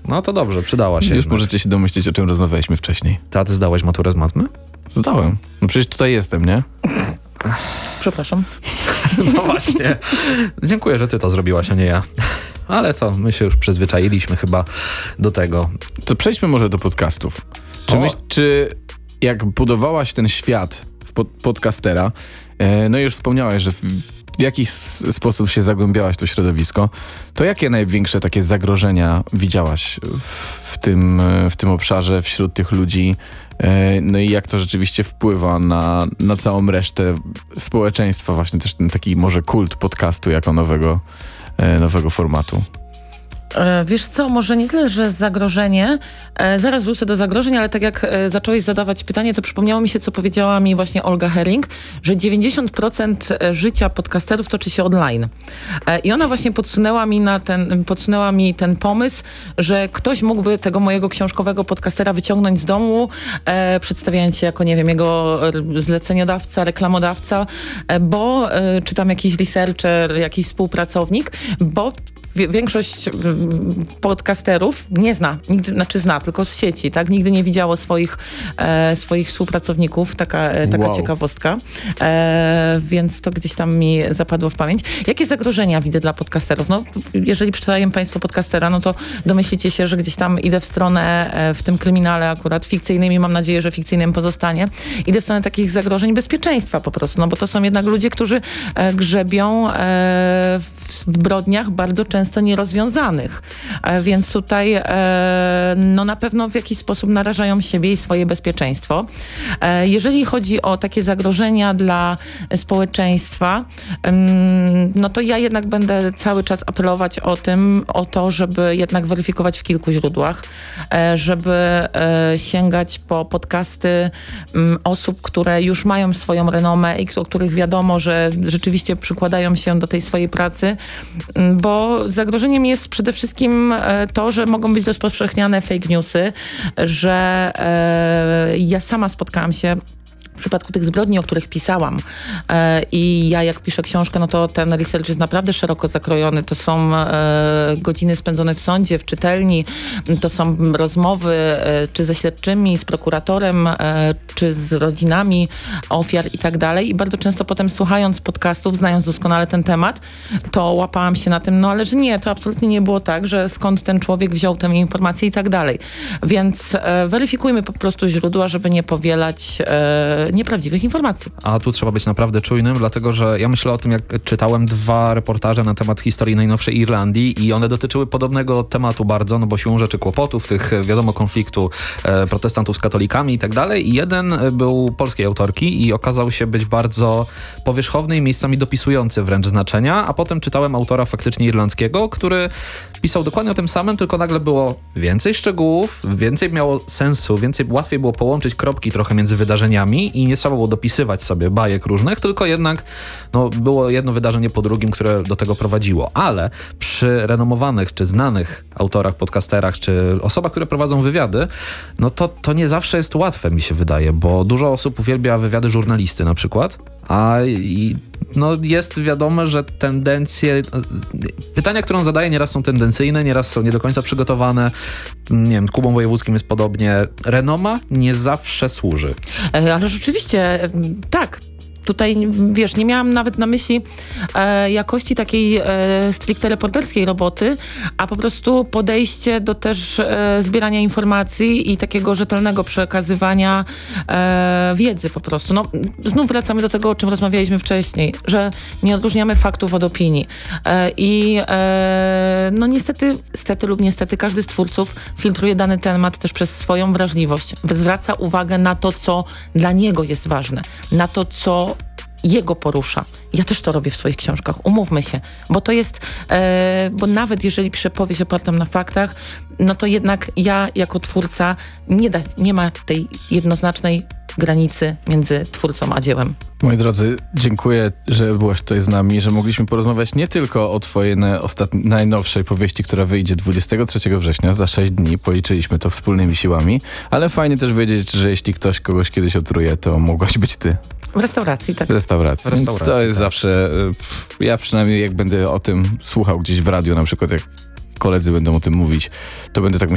No to dobrze, przydała się. Już możecie się domyślić, o czym rozmawialiśmy wcześniej. Ty zdałeś maturę z matmy? Zdałem. No przecież tutaj jestem, nie? Przepraszam. No właśnie. Dziękuję, że ty to zrobiłaś, a nie ja. Ale to my się już przyzwyczailiśmy chyba do tego. To przejdźmy może do podcastów. Czy jak budowałaś ten świat podcastera, no i już wspomniałaś, że w jakiś sposób się zagłębiałaś w to środowisko, to jakie największe takie zagrożenia widziałaś w tym obszarze, wśród tych ludzi? No i jak to rzeczywiście wpływa na całą resztę społeczeństwa, właśnie też ten taki może kult podcastu jako nowego formatu? Wiesz co, może nie tyle, że zagrożenie, zaraz wrócę do zagrożeń, ale tak jak zacząłeś zadawać pytanie, to przypomniało mi się, co powiedziała mi właśnie Olga Herring, że 90% życia podcasterów toczy się online. I ona właśnie podsunęła mi ten pomysł, że ktoś mógłby tego mojego książkowego podcastera wyciągnąć z domu, przedstawiając się jako, nie wiem, jego zleceniodawca, reklamodawca, bo czy tam jakiś researcher, jakiś współpracownik, bo większość podcasterów nie zna, zna tylko z sieci, tak? Nigdy nie widziało swoich współpracowników, taka ciekawostka, więc to gdzieś tam mi zapadło w pamięć. Jakie zagrożenia widzę dla podcasterów? No, jeżeli przeczytają państwo podcastera, no to domyślicie się, że gdzieś tam idę w stronę, w tym kryminale akurat fikcyjnym i mam nadzieję, że fikcyjnym pozostanie, idę w stronę takich zagrożeń bezpieczeństwa po prostu, no bo to są jednak ludzie, którzy grzebią w zbrodniach bardzo często nierozwiązanych. Więc tutaj no na pewno w jakiś sposób narażają siebie i swoje bezpieczeństwo. Jeżeli chodzi o takie zagrożenia dla społeczeństwa, no to ja jednak będę cały czas apelować o to, żeby jednak weryfikować w kilku źródłach, żeby sięgać po podcasty osób, które już mają swoją renomę i o których wiadomo, że rzeczywiście przykładają się do tej swojej pracy, bo zagrożeniem jest przede wszystkim to, że mogą być rozpowszechniane fake newsy, że ja sama spotkałam się w przypadku tych zbrodni, o których pisałam i ja jak piszę książkę, no to ten research jest naprawdę szeroko zakrojony. To są godziny spędzone w sądzie, w czytelni, to są rozmowy czy ze śledczymi, z prokuratorem, czy z rodzinami ofiar i tak dalej. I bardzo często potem słuchając podcastów, znając doskonale ten temat, to łapałam się na tym, no ale że nie, to absolutnie nie było tak, że skąd ten człowiek wziął tę informację i tak dalej. Więc weryfikujmy po prostu źródła, żeby nie powielać nieprawdziwych informacji. A tu trzeba być naprawdę czujnym, dlatego że ja myślę o tym, jak czytałem 2 reportaże na temat historii najnowszej Irlandii i one dotyczyły podobnego tematu bardzo, no bo siłą rzeczy kłopotów, tych wiadomo konfliktu protestantów z katolikami i tak dalej. I jeden był polskiej autorki i okazał się być bardzo powierzchowny i miejscami dopisujący wręcz znaczenia, a potem czytałem autora faktycznie irlandzkiego, który pisał dokładnie o tym samym, tylko nagle było więcej szczegółów, więcej miało sensu, łatwiej było połączyć kropki trochę między wydarzeniami i nie trzeba było dopisywać sobie bajek różnych, tylko jednak no, było jedno wydarzenie po drugim, które do tego prowadziło. Ale przy renomowanych czy znanych autorach, podcasterach, czy osobach, które prowadzą wywiady, no to nie zawsze jest łatwe, mi się wydaje, bo dużo osób uwielbia wywiady żurnalisty na przykład, no jest wiadome, że tendencje, pytania, które on zadaje, nieraz są tendencyjne, nieraz są nie do końca przygotowane. Nie wiem, Kubą Wojewódzkim jest podobnie. Renoma nie zawsze służy. Ale rzeczywiście, tak. Tutaj, wiesz, nie miałam nawet na myśli jakości takiej stricte reporterskiej roboty, a po prostu podejście do też zbierania informacji i takiego rzetelnego przekazywania wiedzy po prostu. No, znów wracamy do tego, o czym rozmawialiśmy wcześniej, że nie odróżniamy faktów od opinii. No niestety lub niestety każdy z twórców filtruje dany temat też przez swoją wrażliwość. Zwraca uwagę na to, co dla niego jest ważne, na to, co jego porusza. Ja też to robię w swoich książkach, umówmy się, bo to jest, bo nawet jeżeli piszę powieść opartą na faktach, no to jednak ja jako twórca nie ma tej jednoznacznej granicy między twórcą a dziełem. Moi drodzy, dziękuję, że byłaś tutaj z nami, że mogliśmy porozmawiać nie tylko o twojej najnowszej powieści, która wyjdzie 23 września, za 6 dni, policzyliśmy to wspólnymi siłami, ale fajnie też wiedzieć, że jeśli ktoś kogoś kiedyś otruje, to mogłaś być ty. W restauracji, tak. W restauracji. Więc to jest zawsze, ja przynajmniej jak będę o tym słuchał gdzieś w radiu, na przykład jak koledzy będą o tym mówić, to będę tak